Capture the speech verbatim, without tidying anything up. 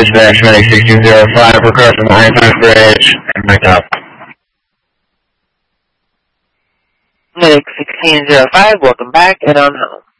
Dispatch, Medic sixteen oh five, we're crossing the High Bridge, and back up. Medic sixteen oh five, welcome back, and on home.